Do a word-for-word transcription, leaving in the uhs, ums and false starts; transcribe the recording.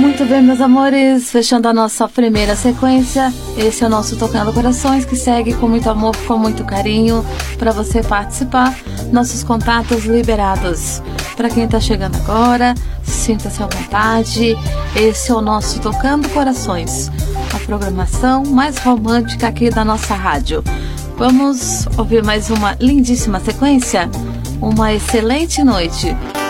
Muito bem, meus amores, fechando a nossa primeira sequência, esse é o nosso Tocando Corações, que segue com muito amor, com muito carinho, para você participar, nossos contatos liberados. Para quem está chegando agora, sinta-se à vontade, esse é o nosso Tocando Corações, a programação mais romântica aqui da nossa rádio. Vamos ouvir mais uma lindíssima sequência? Uma excelente noite.